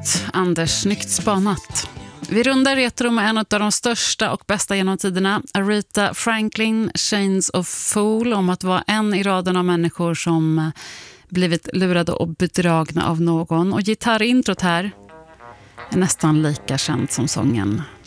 snyggt, Anders. Snyggt spanat. Vi rundar retro med en av de största och bästa genom tiderna. Aretha Franklin, Chains of Fool, om att vara en i raden av människor som blivit lurade och bedragna av någon. Och gitarrintrot här är nästan lika känt som sången.